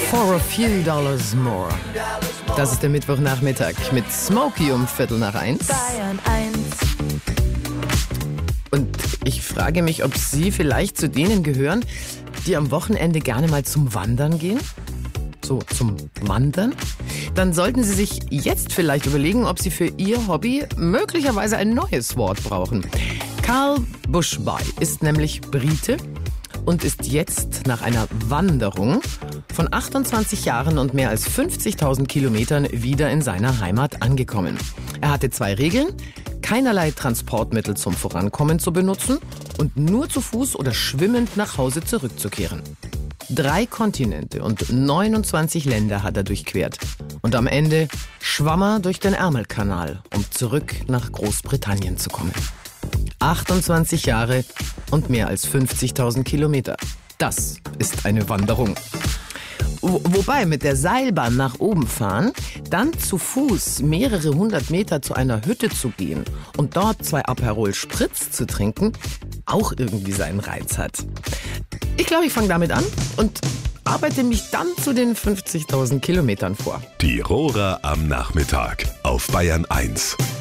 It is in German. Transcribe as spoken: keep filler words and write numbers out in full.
For a few dollars more. Das ist der Mittwochnachmittag mit Smokey um Viertel nach eins. Bayern eins. Und ich frage mich, ob Sie vielleicht zu denen gehören, die am Wochenende gerne mal zum Wandern gehen? So, zum Wandern? Dann sollten Sie sich jetzt vielleicht überlegen, ob Sie für Ihr Hobby möglicherweise ein neues Wort brauchen. Carl Bushby ist nämlich Brite und ist jetzt nach einer Wanderung von achtundzwanzig Jahren und mehr als fünfzigtausend Kilometern wieder in seiner Heimat angekommen. Er hatte zwei Regeln: keinerlei Transportmittel zum Vorankommen zu benutzen und nur zu Fuß oder schwimmend nach Hause zurückzukehren. Drei Kontinente und neunundzwanzig Länder hat er durchquert. Und am Ende schwamm er durch den Ärmelkanal, um zurück nach Großbritannien zu kommen. achtundzwanzig Jahre und mehr als fünfzigtausend Kilometer. Das ist eine Wanderung. Wo, wobei mit der Seilbahn nach oben fahren, dann zu Fuß mehrere hundert Meter zu einer Hütte zu gehen und dort zwei Aperol Spritz zu trinken, auch irgendwie seinen Reiz hat. Ich glaube, ich fange damit an und arbeite mich dann zu den fünfzigtausend Kilometern vor. Die Rohrer am Nachmittag auf Bayern eins.